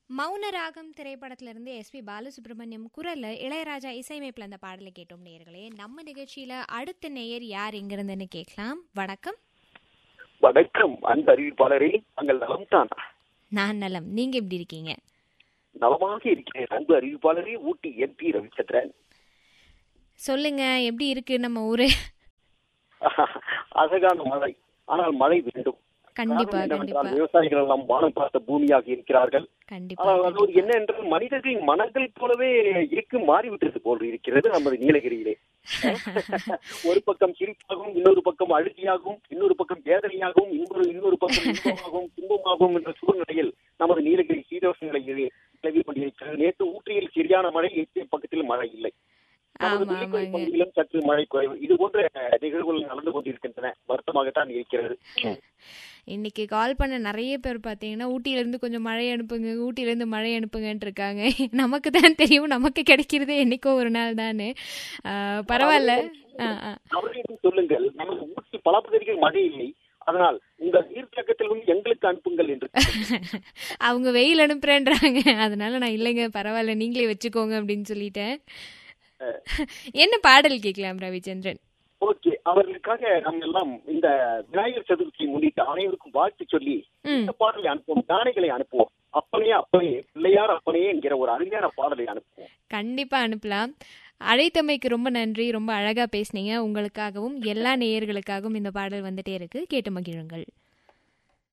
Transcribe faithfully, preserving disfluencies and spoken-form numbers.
மௌன ராகம் திரைப்படத்திலிருந்து எஸ் பி பாலசுப்ரமணியம் குரல்ல இளையராஜா இசையமைப்பில் அந்த பாடலை கேட்டோம். நேயர்களே, நம்ம நிகழ்ச்சியில அடுத்த நேயர் யார் எங்கிருந்துன்னு கேட்கலாம். வணக்கம். வணக்கம் அன்பு அறிவிப்பாளரே, நாங்கள் நலம் தான். நான் நலம், நீங்க எப்படி இருக்கீங்க? நலமாக இருக்கிறேன் அன்பு அறிவிப்பாளரே. ஊட்டி எம்பி ரவிச்சந்திரன். சொல்லுங்க, எப்படி இருக்கு நம்ம ஊரு? அழகான மழை, ஆனால் மழை வேண்டும். கண்டிப்பா கண்டிப்பா. விவசாயிகள் எல்லாம் வானம் பார்த்த பூமியாக இருக்கிறார்கள். கண்டிப்பா. அது என்ன என்றால் மனிதர்களின் மனங்கள் போலவே இருக்கு மாறிவிட்டது போல் இருக்கிறது நமது நீலகிரியிலே. ஒரு பக்கம் சிரிப்பாகவும், இன்னொரு பக்கம் அழுகியாகவும், இன்னொரு பக்கம் வேதனையாகவும், இன்னொரு இன்னொரு பக்கம் இன்பமாகவும் துன்பமாகவும் என்ற சூழ்நிலையில் நமது நீலகிரி சீதோஷ நிலை நிலவி கொண்டிருக்கிறது. நேற்று ஊற்றியில் சரியான மழை, எட்டு பக்கத்தில் மழை இல்லை. பகுதியிலும் சற்று மழை குறைவு. இது போன்ற நிகழ்வுகள் நடந்து கொண்டிருக்கின்றன. வருத்தமாகத்தான் இருக்கிறது. இன்னைக்கு கால் பண்ண நிறைய பேர் பாத்தீங்கன்னா ஊட்டியில இருந்து கொஞ்சம் மழை அனுப்புங்க, ஊட்டியில இருந்து மழை அனுப்புங்கன்னு இருக்காங்க. நமக்கு தான் தெரியும், நமக்கு கிடைக்கிறது என்னைக்கோ ஒரு நாள் தானே. பரவாயில்ல, சொல்லுங்கள். நமக்கு ஊட்டி பல பகுதிகள் மழை இல்லை, அதனால் உங்க நீர்த்தேக்கத்தில் வந்து எங்களுக்கு அனுப்புங்கள் என்று. அவங்க வெயில் அனுப்புறேன்றாங்க, அதனால நான் இல்லைங்க பரவாயில்ல நீங்களே வச்சுக்கோங்க அப்படின்னு சொல்லிட்டேன். என்ன பாடல் கேட்கலாம் ரவிச்சந்திரன்? ஓகே, அவர்களுக்காக நம்ம எல்லாம் இந்த விநாயகர் சதுர்த்தியை முன்னிட்டு அனைவருக்கும் வாழ்த்து சொல்லி இந்த பாடலை அனுப்புவோம். தானைகளை அனுப்புவோம். அப்பனே அப்பனே பிள்ளையார் அப்பனே என்கிற ஒரு அருமையான பாடலை அனுப்புவோம். கண்டிப்பா அனுப்பலாம். அழைத்தமைக்கு ரொம்ப நன்றி, ரொம்ப அழகா பேசுனீங்க. உங்களுக்காகவும் எல்லா நேயர்களுக்காகவும் இந்த பாடல் வந்துட்டே இருக்கு, கேட்டு மகிழுங்கள்.